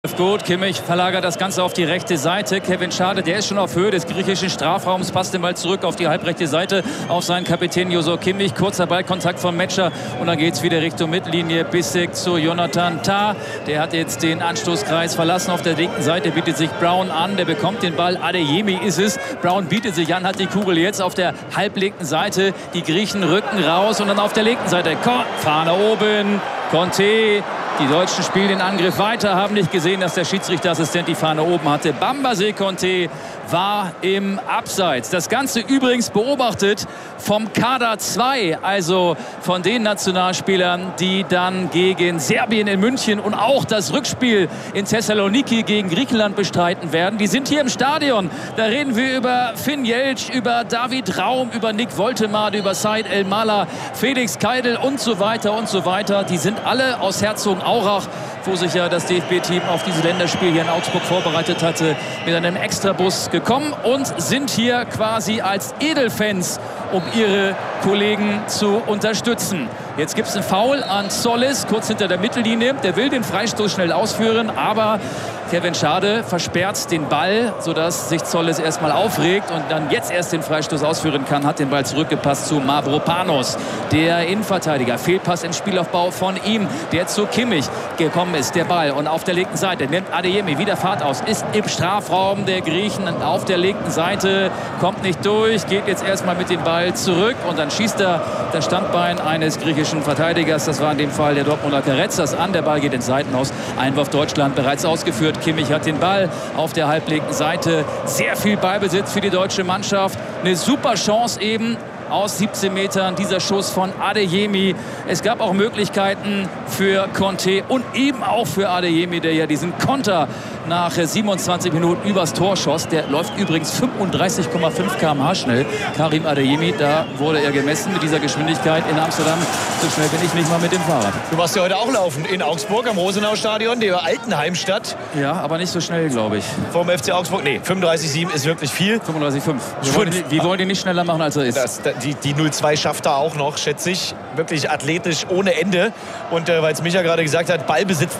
Gut, Kimmich verlagert das Ganze auf die rechte Seite. Kevin Schade, der ist schon auf Höhe des griechischen Strafraums, passt den Ball zurück auf die halbrechte Seite auf seinen Kapitän Joshua Kimmich. Kurzer Ballkontakt vom Metscher und dann geht es wieder Richtung Mittellinie. Bissek zu Jonathan Tah. Der hat jetzt den Anstoßkreis verlassen. Auf der linken Seite bietet sich Brown an. Der bekommt den Ball. Adeyemi ist es. Brown bietet sich an, hat die Kugel jetzt auf der halblinken Seite. Die Griechen rücken raus und dann auf der linken Seite. Fahne oben. Conte. Die Deutschen spielen den Angriff weiter, haben nicht gesehen, dass der Schiedsrichterassistent die Fahne oben hatte. Bambaze Conte war im Abseits. Das Ganze übrigens beobachtet vom Kader 2, also von den Nationalspielern, die dann gegen Serbien in München und auch das Rückspiel in Thessaloniki gegen Griechenland bestreiten werden. Die sind hier im Stadion. Da reden wir über Finn Jeltsch, über David Raum, über Nick Woltemade, über Said El-Mala, Felix Keidel und so weiter und so weiter. Die sind alle aus Herzogenaurach, wo sich ja das DFB-Team auf dieses Länderspiel hier in Augsburg vorbereitet hatte, mit einem Extrabus gekommen und sind hier quasi als Edelfans, um ihre Kollegen zu unterstützen. Jetzt gibt es einen Foul an Solis, kurz hinter der Mittellinie. Der will den Freistoß schnell ausführen, aber Kevin Schade versperrt den Ball, sodass sich Solis erstmal aufregt und dann jetzt erst den Freistoß ausführen kann. Hat den Ball zurückgepasst zu Mavropanos, der Innenverteidiger. Fehlpass im Spielaufbau von ihm, der zu Kimmich gekommen ist. Der Ball und auf der linken Seite nimmt Adeyemi wieder Fahrt aus. Ist im Strafraum der Griechen auf der linken Seite, kommt nicht durch, geht jetzt erstmal mit dem Ball zurück und dann schießt er das Standbein eines griechischen Verteidigers. Das war in dem Fall der Dortmunder Karetzas an. Der Ball geht ins Seitenhaus. Einwurf Deutschland bereits ausgeführt. Kimmich hat den Ball auf der halblinken Seite. Sehr viel Ballbesitz für die deutsche Mannschaft. Eine super Chance eben aus 17 Metern, dieser Schuss von Adeyemi. Es gab auch Möglichkeiten für Conte und eben auch für Adeyemi, der ja diesen Konter nach 27 Minuten übers Tor schoss. Der läuft übrigens 35,5 km/h schnell. Karim Adeyemi, da wurde er gemessen mit dieser Geschwindigkeit in Amsterdam. So schnell bin ich nicht mal mit dem Fahrrad. Du warst ja heute auch laufen in Augsburg am Rosenau-Stadion, der alten Heimstadt. Ja, aber nicht so schnell, glaube ich. Vom FC Augsburg? Nee, 35,7 ist wirklich viel. 35,5. Wir wollen ihn nicht schneller machen, als er ist. Die 0-2 schafft er auch noch, schätze ich. Wirklich athletisch ohne Ende. Und weil es Micha gerade gesagt hat, Ballbesitz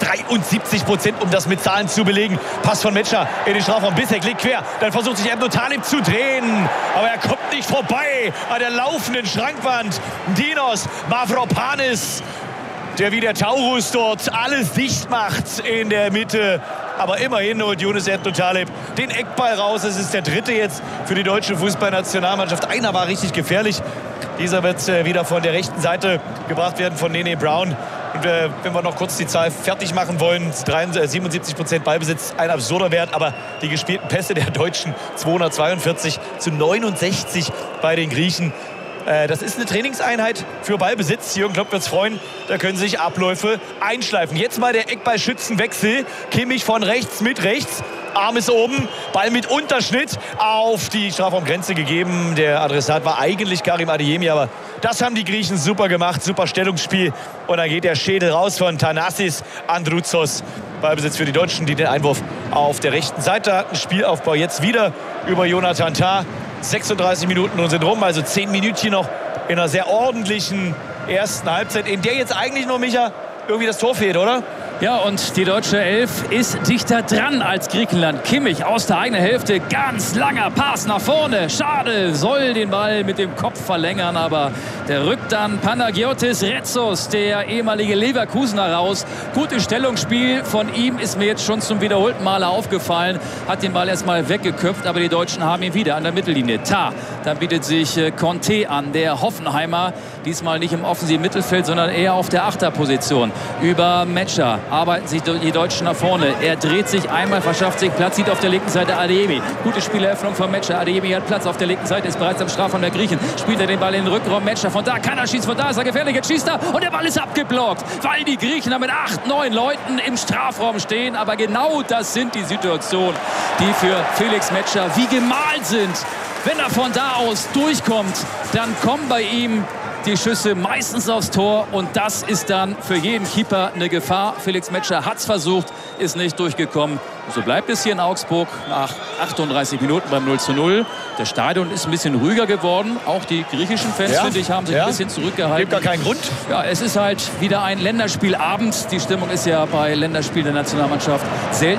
73%, um das mit Zahlen zu belegen. Pass von Metscher in den Strafraum. Bissek legt quer. Dann versucht sich Emre Talib zu drehen. Aber er kommt nicht vorbei an der laufenden Schrankwand. Dinos Mavropanos, der wie der Taurus dort alles dicht macht in der Mitte. Aber immerhin holt Yunus Emre Talib den Eckball raus. Es ist der dritte jetzt für die deutsche Fußballnationalmannschaft. Einer war richtig gefährlich. Dieser wird wieder von der rechten Seite gebracht werden von Nene Brown. Und wenn wir noch kurz die Zahl fertig machen wollen, 77% Ballbesitz, ein absurder Wert. Aber die gespielten Pässe der Deutschen 242 zu 69 bei den Griechen. Das ist eine Trainingseinheit für Ballbesitz. Jürgen Klopp wird es freuen. Da können sich Abläufe einschleifen. Jetzt mal der Eckballschützenwechsel. Kimmich von rechts mit rechts. Arm ist oben. Ball mit Unterschnitt auf die Strafraumgrenze gegeben. Der Adressat war eigentlich Karim Adeyemi. Aber das haben die Griechen super gemacht. Super Stellungsspiel. Und dann geht der Schädel raus von Thanasis Androutsos. Ballbesitz für die Deutschen, die den Einwurf auf der rechten Seite hatten. Spielaufbau jetzt wieder über Jonathan Tah. 36 Minuten und sind rum, also 10 Minütchen noch in einer sehr ordentlichen ersten Halbzeit, in der jetzt eigentlich nur, Micha, irgendwie das Tor fehlt, oder? Ja, und die deutsche Elf ist dichter dran als Griechenland. Kimmich aus der eigenen Hälfte, ganz langer Pass nach vorne. Schade, soll den Ball mit dem Kopf verlängern, aber der rückt dann Panagiotis Retsos, der ehemalige Leverkusener, raus. Gutes Stellungsspiel von ihm, ist mir jetzt schon zum wiederholten Male aufgefallen. Hat den Ball erstmal weggeköpft, aber die Deutschen haben ihn wieder an der Mittellinie. Tah, da bietet sich Conte an, der Hoffenheimer. Diesmal nicht im offensiven Mittelfeld, sondern eher auf der Achterposition. Über Metscher arbeiten sich die Deutschen nach vorne. Er dreht sich einmal, verschafft sich Platz, sieht auf der linken Seite Adeyemi. Gute Spieleröffnung von Metscher. Adeyemi hat Platz auf der linken Seite, ist bereits am Strafraum der Griechen. Spielt er den Ball in den Rückraum. Metscher, von da kann er schießen, von da ist er gefährlich. Jetzt schießt er und der Ball ist abgeblockt, weil die Griechen da mit 8, 9 Leuten im Strafraum stehen. Aber genau das sind die Situationen, die für Felix Metscher wie gemalt sind. Wenn er von da aus durchkommt, dann kommen bei ihm die Schüsse meistens aufs Tor und das ist dann für jeden Keeper eine Gefahr. Felix Metscher hat es versucht, ist nicht durchgekommen. So bleibt es hier in Augsburg nach 38 Minuten beim 0:0. Das Stadion ist ein bisschen ruhiger geworden. Auch die griechischen Fans, finde ich, haben sich ein bisschen zurückgehalten. Gibt gar keinen Grund. Ja, es ist halt wieder ein Länderspielabend. Die Stimmung ist ja bei Länderspielen der Nationalmannschaft selten